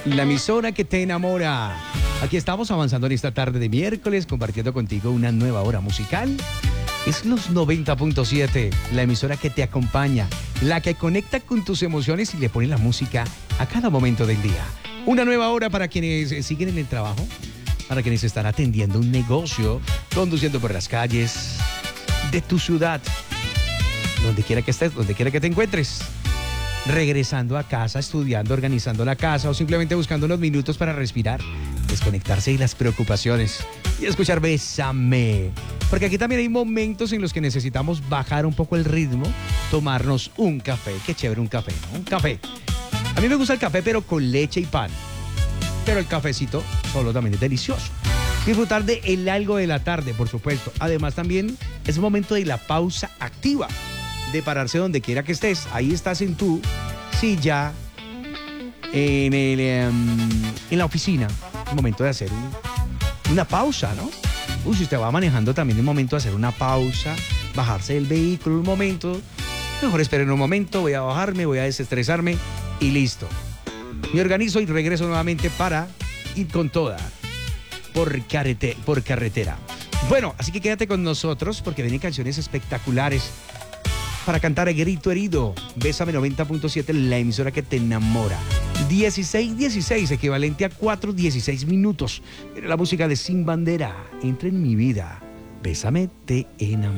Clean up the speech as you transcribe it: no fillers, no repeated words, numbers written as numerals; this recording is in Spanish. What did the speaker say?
La emisora que te enamora. Aquí estamos avanzando en esta tarde de miércoles, compartiendo contigo una nueva hora musical. Es los 90.7, la emisora que te acompaña, la que conecta con tus emociones y le pone la música a cada momento del día. Una nueva hora para quienes siguen en el trabajo, para quienes están atendiendo un negocio, conduciendo por las calles de tu ciudad, donde quiera que estés, donde quiera que te encuentres. Regresando a casa, estudiando, organizando la casa o simplemente buscando unos minutos para respirar, desconectarse de las preocupaciones y escuchar Bésame. Porque aquí también hay momentos en los que necesitamos bajar un poco el ritmo, tomarnos un café. Qué chévere un café, ¿no? Un café. A mí me gusta el café pero con leche y pan. Pero el cafecito solo también es delicioso. Disfrutar de el algo de la tarde, por supuesto. Además también es momento de la pausa activa, de pararse donde quiera que estés. Ahí estás en tu silla, en la oficina. Es momento de hacer una pausa, ¿no? Si usted va manejando también es momento de hacer una pausa, bajarse del vehículo un momento. Mejor esperen un momento, voy a bajarme, voy a desestresarme y listo. Me organizo y regreso nuevamente para ir con toda por carretera. Bueno, así que quédate con nosotros porque vienen canciones espectaculares para cantar a grito herido. Bésame 90.7, la emisora que te enamora. 16:16, equivalente a 4:16 minutos. Era la música de Sin Bandera. Entra en mi vida. Bésame, te enamora.